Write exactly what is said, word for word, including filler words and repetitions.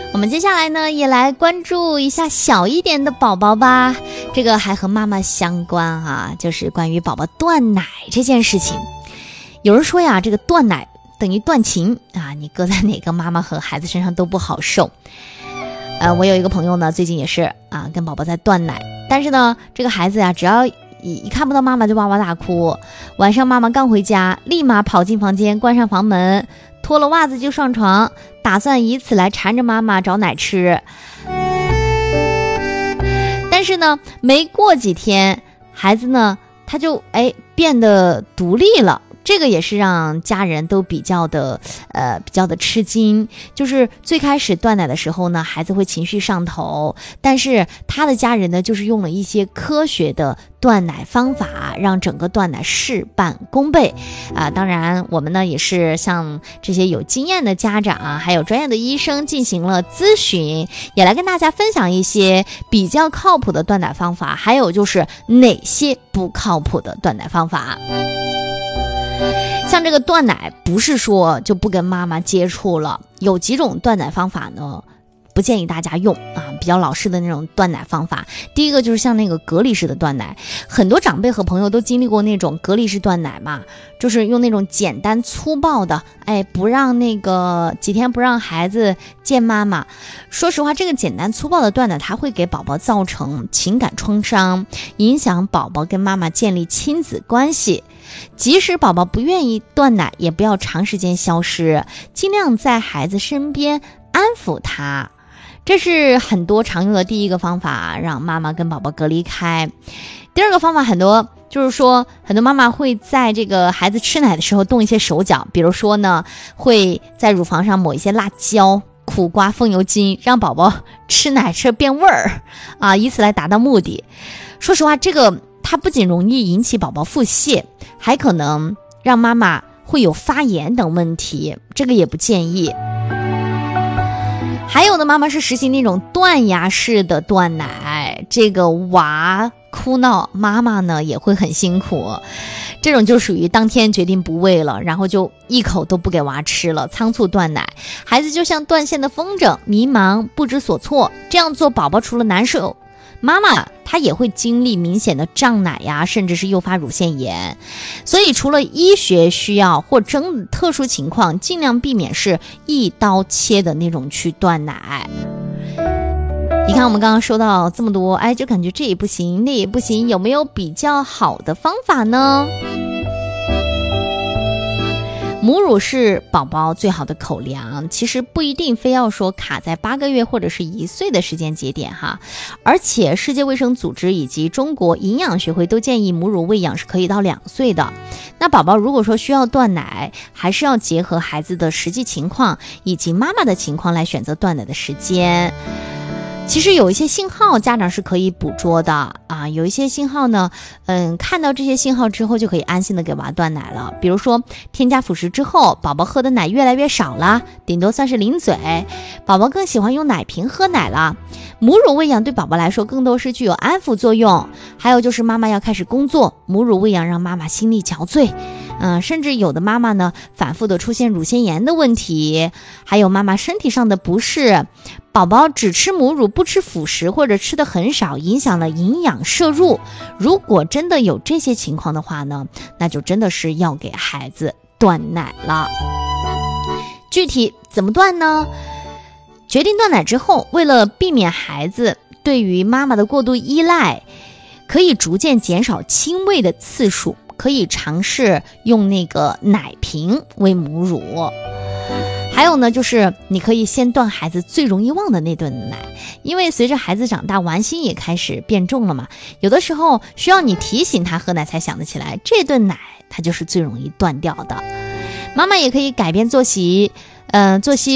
我们接下来呢，也来关注一下小一点的宝宝吧。这个还和妈妈相关啊，就是关于宝宝断奶这件事情。有人说呀，这个断奶等于断情啊，你搁在哪个妈妈和孩子身上都不好受。呃，我有一个朋友呢，最近也是啊，跟宝宝在断奶，但是呢，这个孩子呀，只要一一看不到妈妈就哇哇大哭。晚上妈妈刚回家，立马跑进房间，关上房门，脱了袜子就上床，打算以此来缠着妈妈找奶吃。但是呢，没过几天，孩子呢，他就哎变得独立了。这个也是让家人都比较的呃比较的吃惊。就是最开始断奶的时候呢，孩子会情绪上头，但是他的家人呢，就是用了一些科学的断奶方法，让整个断奶事半功倍啊、呃。当然我们呢也是向这些有经验的家长啊，还有专业的医生进行了咨询，也来跟大家分享一些比较靠谱的断奶方法，还有就是哪些不靠谱的断奶方法。像这个断奶不是说就不跟妈妈接触了，有几种断奶方法呢，不建议大家用啊，比较老式的那种断奶方法。第一个就是像那个隔离式的断奶，很多长辈和朋友都经历过那种隔离式断奶嘛，就是用那种简单粗暴的，哎，不让那个几天不让孩子见妈妈。说实话，这个简单粗暴的断奶，它会给宝宝造成情感创伤，影响宝宝跟妈妈建立亲子关系。即使宝宝不愿意断奶，也不要长时间消失，尽量在孩子身边安抚他。这是很多常用的第一个方法，让妈妈跟宝宝隔离开。第二个方法，很多就是说很多妈妈会在这个孩子吃奶的时候动一些手脚，比如说呢，会在乳房上抹一些辣椒、苦瓜、风油精，让宝宝吃奶吃变味儿啊，以此来达到目的。说实话，这个它不仅容易引起宝宝腹泻，还可能让妈妈会有发炎等问题，这个也不建议。还有的妈妈是实行那种断牙式的断奶，这个娃哭闹，妈妈呢也会很辛苦。这种就属于当天决定不喂了，然后就一口都不给娃吃了，仓促断奶，孩子就像断线的风筝，迷茫不知所措。这样做，宝宝除了难受，妈妈她也会经历明显的胀奶呀，甚至是诱发乳腺炎。所以除了医学需要或真特殊情况，尽量避免是一刀切的那种去断奶。你看我们刚刚说到这么多，哎，就感觉这也不行那也不行，有没有比较好的方法呢？母乳是宝宝最好的口粮，其实不一定非要说卡在八个月或者是一岁的时间节点哈。而且世界卫生组织以及中国营养学会都建议母乳喂养是可以到两岁的。那宝宝如果说需要断奶，还是要结合孩子的实际情况以及妈妈的情况来选择断奶的时间。其实有一些信号家长是可以捕捉的啊，有一些信号呢，嗯，看到这些信号之后就可以安心的给娃断奶了。比如说添加辅食之后，宝宝喝的奶越来越少了，顶多算是零嘴，宝宝更喜欢用奶瓶喝奶了。母乳喂养对宝宝来说更多是具有安抚作用。还有就是妈妈要开始工作，母乳喂养让妈妈心力憔悴。嗯，甚至有的妈妈呢，反复的出现乳腺炎的问题，还有妈妈身体上的不适，宝宝只吃母乳不吃辅食，或者吃的很少，影响了营养摄入。如果真的有这些情况的话呢，那就真的是要给孩子断奶了。具体怎么断呢？决定断奶之后，为了避免孩子对于妈妈的过度依赖，可以逐渐减少亲喂的次数，可以尝试用那个奶瓶喂母乳。还有呢，就是你可以先断孩子最容易忘的那顿奶，因为随着孩子长大，玩心也开始变重了嘛，有的时候需要你提醒他喝奶才想得起来，这顿奶他就是最容易断掉的。妈妈也可以改变作息，呃，作息